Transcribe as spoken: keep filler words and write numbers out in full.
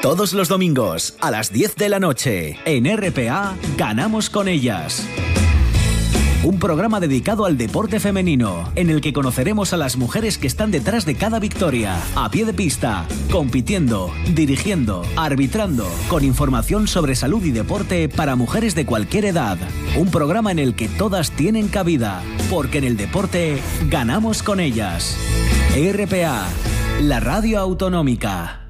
Todos los domingos a las diez de la noche en R P A Ganamos con ellas. Un programa dedicado al deporte femenino, en el que conoceremos a las mujeres que están detrás de cada victoria, a pie de pista, compitiendo, dirigiendo, arbitrando, con información sobre salud y deporte para mujeres de cualquier edad. Un programa en el que todas tienen cabida, porque en el deporte ganamos con ellas. R P A, la radio autonómica.